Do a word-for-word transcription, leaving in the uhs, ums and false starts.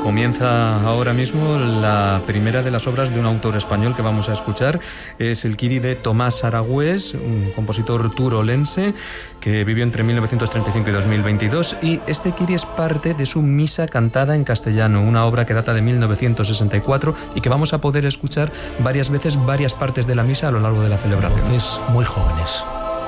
Comienza ahora mismo la primera de las obras de un autor español que vamos a escuchar. Es el Kyrie de Tomás Aragüés, un compositor turolense que vivió entre mil novecientos treinta y cinco y dos mil veintidós, y este Kyrie es parte de su Misa cantada en castellano, una obra que data de mil novecientos sesenta y cuatro y que vamos a poder escuchar varias veces, varias partes de la misa a lo largo de la celebración. Voces muy jóvenes.